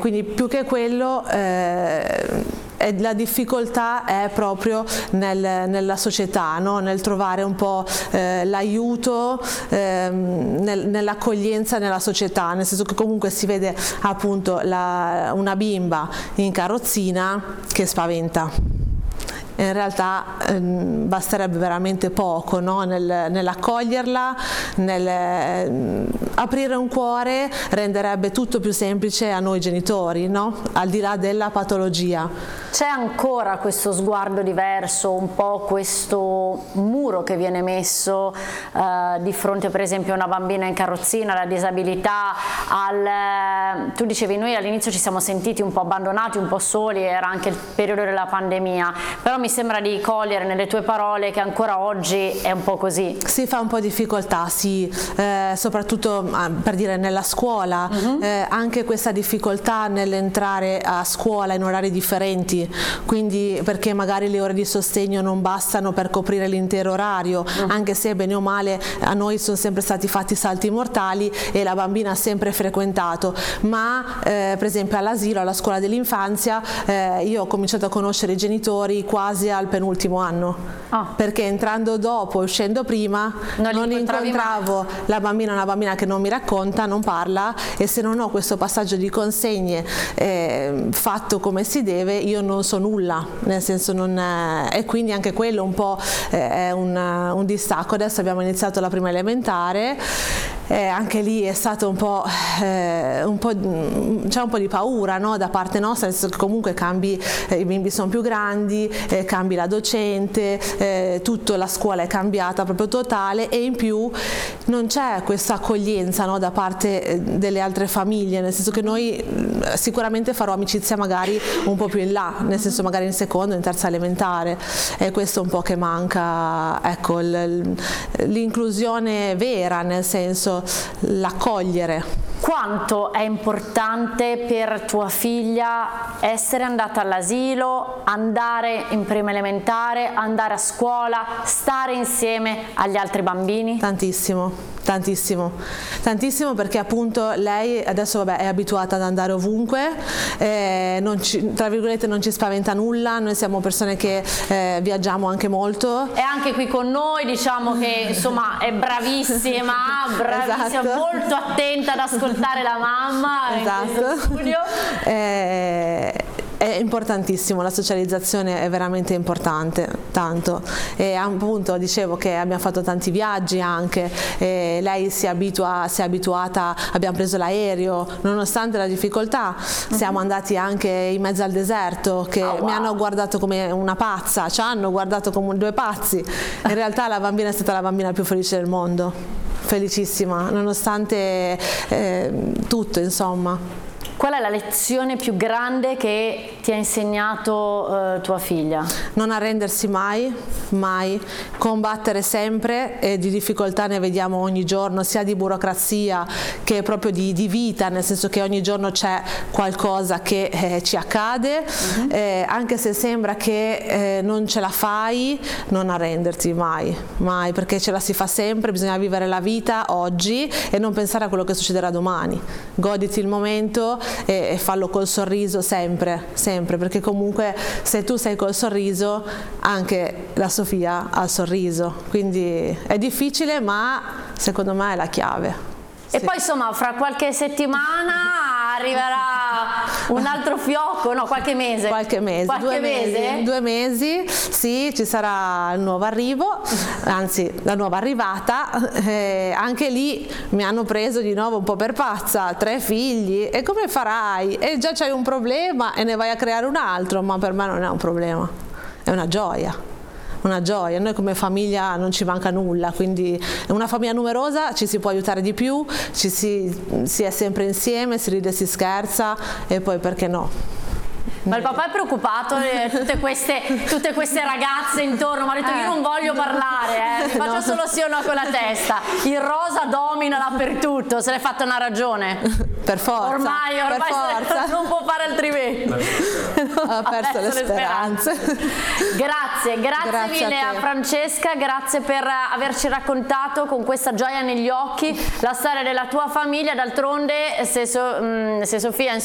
quindi più che quello la difficoltà è proprio nella società, no? Nel trovare un po' l'aiuto, nell'accoglienza nella società, nel senso che comunque si vede appunto una bimba in carrozzina che spaventa. In realtà basterebbe veramente poco, no? Nell'accoglierla, aprire un cuore renderebbe tutto più semplice a noi genitori, no? Al di là della patologia. C'è ancora questo sguardo diverso, un po' questo muro che viene messo di fronte per esempio a una bambina in carrozzina, alla disabilità, tu dicevi noi all'inizio ci siamo sentiti un po' abbandonati, un po' soli, era anche il periodo della pandemia, però mi sembra di cogliere nelle tue parole che ancora oggi è un po' così. Si fa un po' difficoltà, sì, soprattutto per dire nella scuola, anche questa difficoltà nell'entrare a scuola in orari differenti, quindi perché magari le ore di sostegno non bastano per coprire l'intero orario, anche se bene o male a noi sono sempre stati fatti salti mortali e la bambina ha sempre frequentato, ma per esempio all'asilo, alla scuola dell'infanzia, io ho cominciato a conoscere i genitori quasi al penultimo anno, perché entrando dopo e uscendo prima non incontravo la bambina, una bambina che non mi racconta, non parla, e se non ho questo passaggio di consegne fatto come si deve io non so nulla, nel senso e quindi anche quello un po' è un distacco. Adesso abbiamo iniziato la prima elementare, anche lì è stato c'è un po' di paura, no? Da parte nostra, nel senso che comunque i bimbi sono più grandi, cambi la docente, tutta la scuola è cambiata proprio totale, e in più non c'è questa accoglienza, no? Da parte delle altre famiglie, nel senso che noi sicuramente farò amicizia magari un po' più in là, nel senso magari in seconda, in terza elementare, e questo un po' che manca, ecco, l'inclusione vera, nel senso l'accogliere. Quanto è importante per tua figlia essere andata all'asilo, andare in prima elementare, andare a scuola, stare insieme agli altri bambini? Tantissimo. Tantissimo, tantissimo, perché appunto lei adesso è abituata ad andare ovunque, tra virgolette non ci spaventa nulla, noi siamo persone che viaggiamo anche molto. E anche qui con noi diciamo che insomma è bravissima, Esatto. Molto attenta ad ascoltare la mamma, esatto. In questo studio. È importantissimo, la socializzazione è veramente importante, tanto, e appunto dicevo che abbiamo fatto tanti viaggi anche, lei si è abituata, abbiamo preso l'aereo, nonostante la difficoltà, siamo andati anche in mezzo al deserto, che mi hanno guardato come una pazza, ci hanno guardato come due pazzi, in realtà la bambina è stata la bambina più felice del mondo, felicissima, nonostante tutto, insomma. Qual è la lezione più grande che ti ha insegnato tua figlia? Non arrendersi mai, mai, combattere sempre, e di difficoltà ne vediamo ogni giorno, sia di burocrazia che proprio di vita, nel senso che ogni giorno c'è qualcosa che ci accade, anche se sembra che non ce la fai, non arrenderti mai, mai, perché ce la si fa sempre, bisogna vivere la vita oggi e non pensare a quello che succederà domani, goditi il momento e fallo col sorriso sempre, sempre, perché comunque se tu sei col sorriso anche la Sofia ha il sorriso, quindi è difficile ma secondo me è la chiave. E poi insomma fra qualche settimana arriverà un altro fiocco, no, qualche mese. Qualche mese, due mesi, sì, ci sarà il nuovo arrivo, anzi la nuova arrivata, anche lì mi hanno preso di nuovo un po' per pazza, 3 figli, e come farai? E già c'hai un problema e ne vai a creare un altro, ma per me non è un problema, è una gioia. Una gioia, noi come famiglia non ci manca nulla, quindi una famiglia numerosa ci si può aiutare di più, si è sempre insieme, si ride, si scherza, e poi perché no? Ma il papà è preoccupato, tutte queste ragazze intorno, mi ha detto io non voglio parlare, mi faccio solo sì o no con la testa, il rosa domina dappertutto, se l'è fatta una ragione. Per forza. Ormai per forza. non può fare altrimenti. Ho perso le speranze. Grazie mille a Francesca, grazie per averci raccontato con questa gioia negli occhi la storia della tua famiglia. D'altronde se Sofia